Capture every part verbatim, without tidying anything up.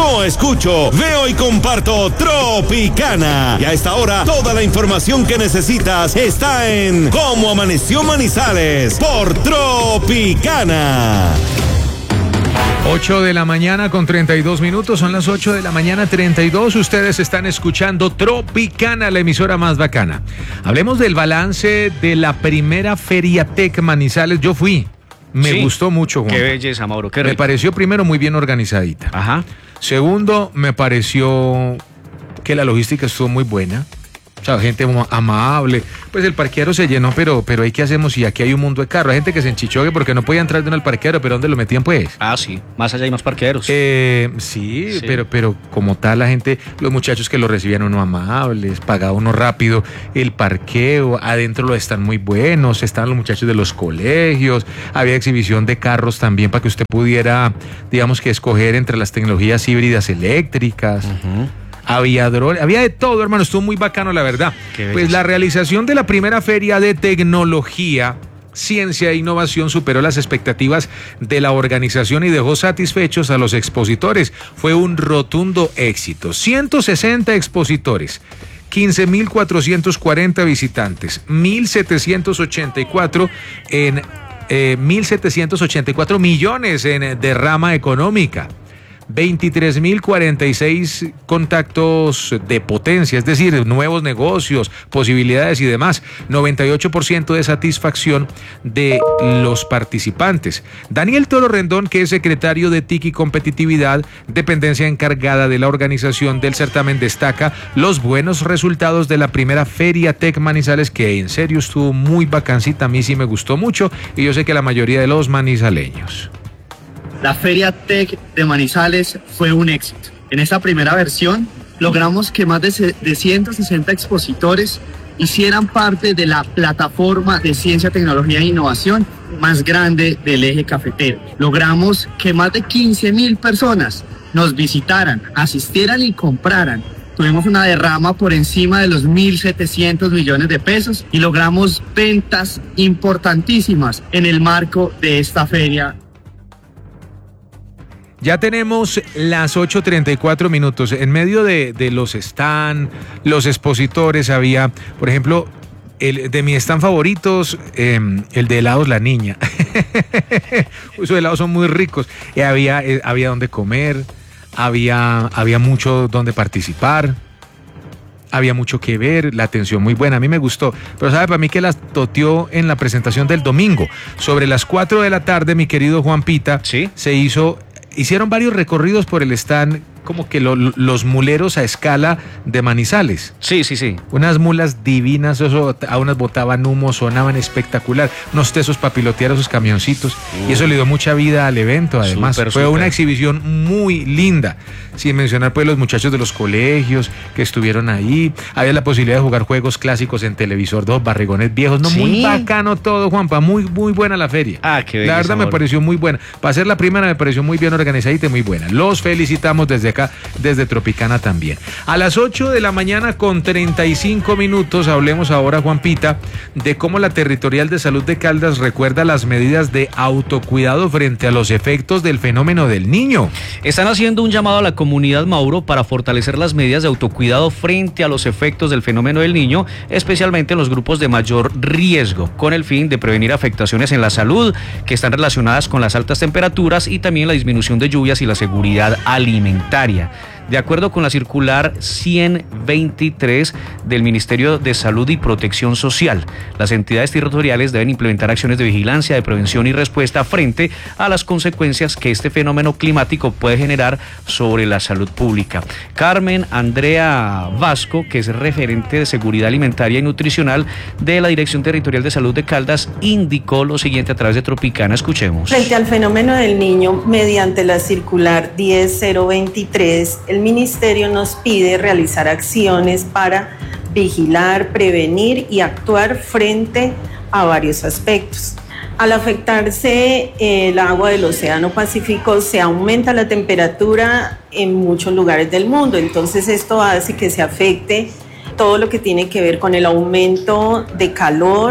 no escucho, veo y comparto Tropicana. Y a esta hora, toda la información que necesitas está en Cómo Amaneció Manizales por Tropicana. ocho de la mañana con treinta y dos minutos, son las ocho de la mañana treinta y dos, ustedes están escuchando Tropicana, la emisora más bacana. Hablemos del balance de la primera Feria Tech Manizales. Yo fui, me sí, gustó mucho, Juan. Qué belleza, Mauro, qué rico. Me pareció primero muy bien organizadita. Ajá. Segundo, me pareció que la logística estuvo muy buena. O sea, gente amable. Pues el parqueadero se llenó, pero, pero ¿ahí qué hacemos si aquí hay un mundo de carros? Hay gente que se enchichogue porque no podía entrar de uno al parqueadero, pero ¿dónde lo metían, pues? Ah, sí, más allá hay más parqueaderos. Eh, sí, sí, pero, pero como tal la gente, los muchachos que lo recibían uno amables, pagaba uno rápido, el parqueo, adentro lo están muy buenos, estaban los muchachos de los colegios, había exhibición de carros también para que usted pudiera, digamos que escoger entre las tecnologías híbridas eléctricas. Uh-huh. Había drones, había de todo, hermano, estuvo muy bacano, la verdad. Pues la realización de la primera feria de tecnología, ciencia e innovación superó las expectativas de la organización y dejó satisfechos a los expositores. Fue un rotundo éxito. ciento sesenta expositores, quince mil cuatrocientos cuarenta visitantes, mil setecientos ochenta y cuatro en eh, mil setecientos ochenta y cuatro millones en derrama económica. veintitrés mil cuarenta y seis contactos de potencia, es decir, nuevos negocios, posibilidades y demás. noventa y ocho por ciento de satisfacción de los participantes. Daniel Toro Rendón, que es secretario de T I C y Competitividad, dependencia encargada de la organización del certamen, destaca los buenos resultados de la primera Feria Tech Manizales, que en serio estuvo muy bacancita. A mí sí me gustó mucho y yo sé que la mayoría de los manizaleños. La Feria Tech de Manizales fue un éxito. En esta primera versión logramos que más de, de ciento sesenta expositores hicieran parte de la plataforma de ciencia, tecnología e innovación más grande del eje cafetero. Logramos que más de quince mil personas nos visitaran, asistieran y compraran. Tuvimos una derrama por encima de los mil setecientos millones de pesos y logramos ventas importantísimas en el marco de esta feria. Ya tenemos las ocho treinta y cuatro minutos. En medio de, de los stand, los expositores, había, por ejemplo, el de mis stand favoritos, eh, el de helados La Niña. Esos helados son muy ricos. Y había, eh, había donde comer, había, había mucho donde participar, había mucho que ver, la atención muy buena. A mí me gustó. Pero sabe, para mí que las toteó en la presentación del domingo. Sobre las cuatro de la tarde, mi querido Juan Pita, ¿sí? se hizo... Hicieron varios recorridos por el stand, como que lo, los muleros a escala de Manizales. Sí, sí, sí. Unas mulas divinas, eso, a unas botaban humo, sonaban espectacular. Unos tesos para pilotear esos camioncitos. Uh. Y eso le dio mucha vida al evento, además. Super, Fue super. una exhibición muy linda. Sin mencionar pues los muchachos de los colegios que estuvieron ahí. Había la posibilidad de jugar juegos clásicos en televisor, dos barrigones viejos. No, ¿sí? Muy bacano todo, Juanpa. Muy, muy buena la feria. Ah, qué belleza, La verdad me pareció muy buena. Para ser la primera me pareció muy bien organizadita y muy buena. Los felicitamos desde acá, desde Tropicana también. A las ocho de la mañana con treinta y cinco minutos, hablemos ahora, Juanpita, de cómo la Territorial de Salud de Caldas recuerda las medidas de autocuidado frente a los efectos del fenómeno del niño. Están haciendo un llamado a la comunidad, Mauro, para fortalecer las medidas de autocuidado frente a los efectos del fenómeno del niño, especialmente en los grupos de mayor riesgo, con el fin de prevenir afectaciones en la salud que están relacionadas con las altas temperaturas y también la disminución de lluvias y la seguridad alimentaria. De acuerdo con la circular ciento veintitrés del Ministerio de Salud y Protección Social, las entidades territoriales deben implementar acciones de vigilancia, de prevención y respuesta frente a las consecuencias que este fenómeno climático puede generar sobre la salud pública. Carmen Andrea Vasco, que es referente de seguridad alimentaria y nutricional de la Dirección Territorial de Salud de Caldas, indicó lo siguiente a través de Tropicana. Escuchemos. Frente al fenómeno del niño, mediante la circular diez cero veintitrés, el Ministerio nos pide realizar acciones para vigilar, prevenir y actuar frente a varios aspectos. Al afectarse el agua del Océano Pacífico, se aumenta la temperatura en muchos lugares del mundo. Entonces esto hace que se afecte todo lo que tiene que ver con el aumento de calor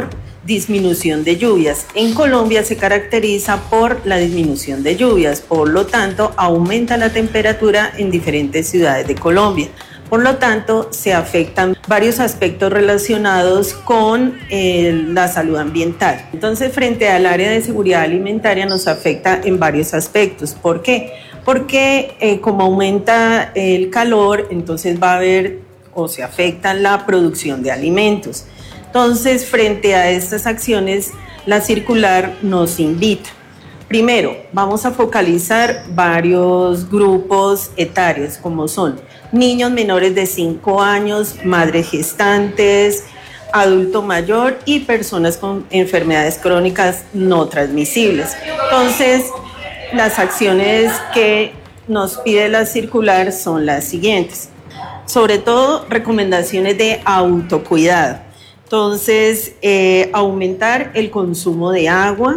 disminución de lluvias. En Colombia se caracteriza por la disminución de lluvias, por lo tanto aumenta la temperatura en diferentes ciudades de Colombia. Por lo tanto, se afectan varios aspectos relacionados con eh, la salud ambiental. Entonces, frente al área de seguridad alimentaria nos afecta en varios aspectos. ¿Por qué? Porque eh, como aumenta el calor, entonces va a haber o se afecta la producción de alimentos. Entonces, frente a estas acciones, la circular nos invita. Primero, vamos a focalizar varios grupos etarios, como son niños menores de cinco años, madres gestantes, adulto mayor y personas con enfermedades crónicas no transmisibles. Entonces, las acciones que nos pide la circular son las siguientes. Sobre todo, recomendaciones de autocuidado. Entonces, eh, aumentar el consumo de agua,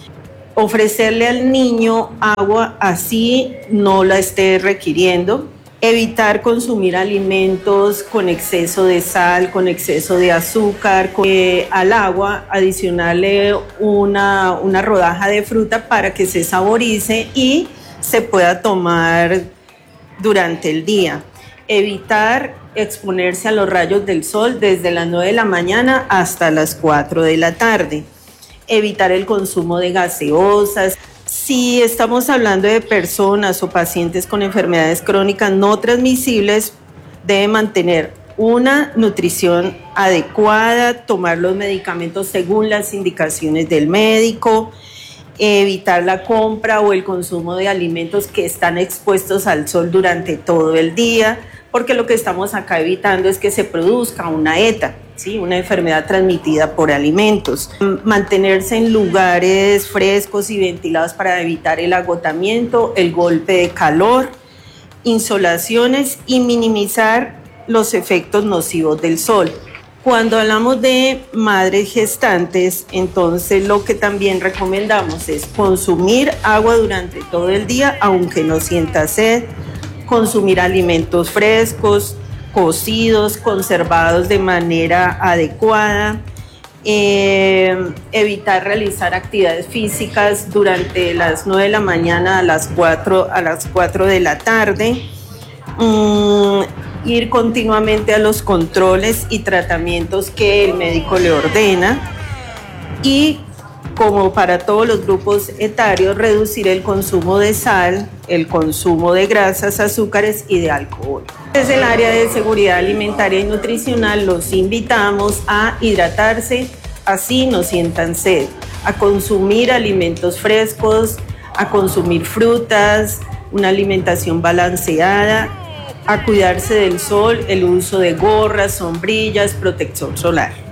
ofrecerle al niño agua así no la esté requiriendo, evitar consumir alimentos con exceso de sal, con exceso de azúcar, con, eh, al agua adicionarle una, una rodaja de fruta para que se saborice y se pueda tomar durante el día. Evitar exponerse a los rayos del sol desde las nueve de la mañana hasta las cuatro de la tarde. Evitar el consumo de gaseosas. Si estamos hablando de personas o pacientes con enfermedades crónicas no transmisibles, debe mantener una nutrición adecuada, tomar los medicamentos según las indicaciones del médico, evitar la compra o el consumo de alimentos que están expuestos al sol durante todo el día, porque lo que estamos acá evitando es que se produzca una ETA, ¿sí? Una enfermedad transmitida por alimentos. Mantenerse en lugares frescos y ventilados para evitar el agotamiento, el golpe de calor, insolaciones y minimizar los efectos nocivos del sol. Cuando hablamos de madres gestantes, entonces lo que también recomendamos es consumir agua durante todo el día, aunque no sienta sed, consumir alimentos frescos, cocidos, conservados de manera adecuada, eh, evitar realizar actividades físicas durante las nueve de la mañana a las cuatro, a las cuatro de la tarde, um, ir continuamente a los controles y tratamientos que el médico le ordena y, como para todos los grupos etarios, reducir el consumo de sal, el consumo de grasas, azúcares y de alcohol. Desde el área de seguridad alimentaria y nutricional los invitamos a hidratarse, así no sientan sed, a consumir alimentos frescos, a consumir frutas, una alimentación balanceada, a cuidarse del sol, el uso de gorras, sombrillas, protector solar.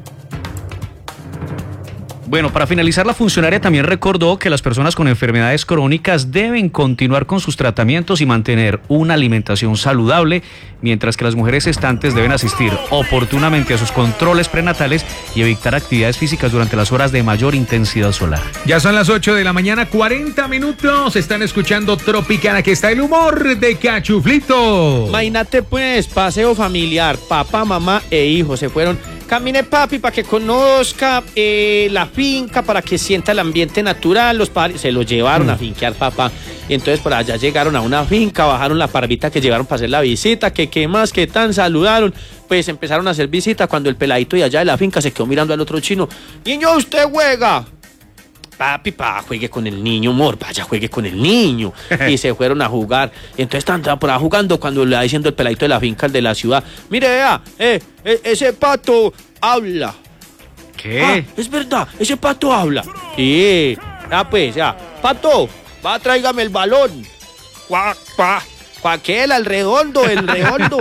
Bueno, para finalizar, la funcionaria también recordó que las personas con enfermedades crónicas deben continuar con sus tratamientos y mantener una alimentación saludable, mientras que las mujeres gestantes deben asistir oportunamente a sus controles prenatales y evitar actividades físicas durante las horas de mayor intensidad solar. Ya son las ocho de la mañana, cuarenta minutos. Están escuchando Tropicana, aquí está el humor de Cachuflito. Imagínate pues, paseo familiar, papá, mamá e hijo se fueron. Camine papi para que conozca eh, la finca, para que sienta el ambiente natural. Los padres se lo llevaron mm. a finquear, papá. Y entonces por allá llegaron a una finca, bajaron la parvita que llegaron para hacer la visita, que qué más, que tan, saludaron. Pues empezaron a hacer visita cuando el peladito de allá de la finca se quedó mirando al otro chino. Niño, ¿usted juega? Papi, pa, juegue con el niño, amor, vaya, juegue con el niño. Y se fueron a jugar. Y entonces estaban por ahí jugando cuando le va diciendo el peladito de la finca, el de la ciudad. Mire, vea, eh, eh, ese pato habla. ¿Qué? Ah, es verdad, ese pato habla. Sí, ya pues, ya. Pato, va, tráigame el balón. Cuá, cuá, cuaquela, el redondo, el redondo.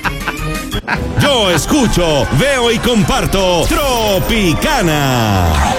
Yo escucho, veo y comparto Tropicana.